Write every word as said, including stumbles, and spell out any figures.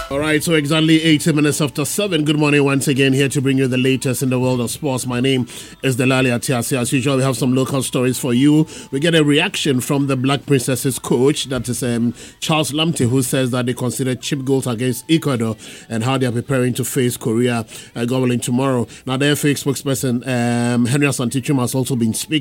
All right, so exactly eighty minutes after seven. Good morning once again, here to bring you the latest in the world of sports. My name is Delali Atiasi. As usual, we have some local stories for you. We get a reaction from the Black Princesses coach, that is um, Charles Lamptey, who says that they consider cheap goals against Ecuador and how they are preparing to face Korea uh, gobbling tomorrow. Now, the F A spokesperson, um, Henry Asante Twum, has also been speaking.